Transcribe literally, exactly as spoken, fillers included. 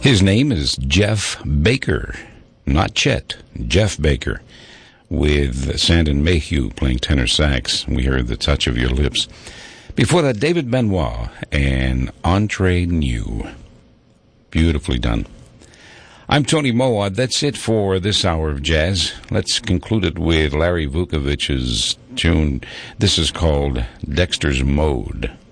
His name is Jeff Baker, not Chet, Jeff Baker, with Sandon Mayhew playing tenor sax. We heard The Touch of Your Lips. Before that, David Benoit and Entre Nous. Beautifully done. I'm Tony Mowat. That's it for this hour of jazz. Let's conclude it with Larry Vukovic's tune. This is called Dexter's Mode.